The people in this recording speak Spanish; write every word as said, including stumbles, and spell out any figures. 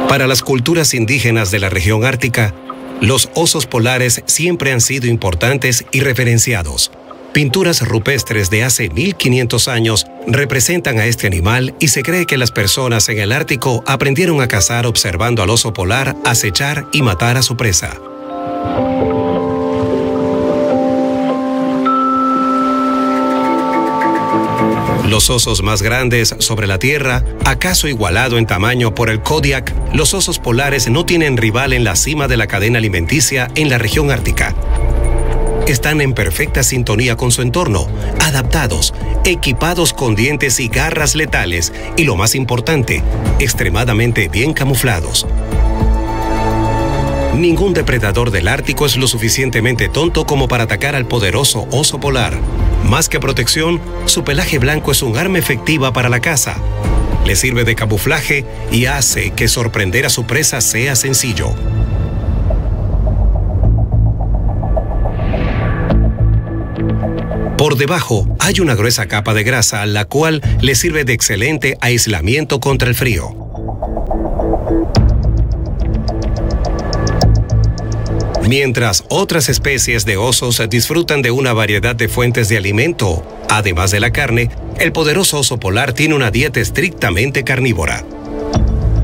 Para las culturas indígenas de la región ártica, los osos polares siempre han sido importantes y reverenciados. Pinturas rupestres de hace mil quinientos años representan a este animal y se cree que las personas en el Ártico aprendieron a cazar observando al oso polar acechar y matar a su presa. Los osos más grandes sobre la Tierra, acaso igualado en tamaño por el Kodiak, los osos polares no tienen rival en la cima de la cadena alimenticia en la región ártica. Están en perfecta sintonía con su entorno, adaptados, equipados con dientes y garras letales y, lo más importante, extremadamente bien camuflados. Ningún depredador del Ártico es lo suficientemente tonto como para atacar al poderoso oso polar. Más que protección, su pelaje blanco es un arma efectiva para la caza. Le sirve de camuflaje y hace que sorprender a su presa sea sencillo. Por debajo hay una gruesa capa de grasa, la cual le sirve de excelente aislamiento contra el frío. Mientras otras especies de osos disfrutan de una variedad de fuentes de alimento, además de la carne, el poderoso oso polar tiene una dieta estrictamente carnívora.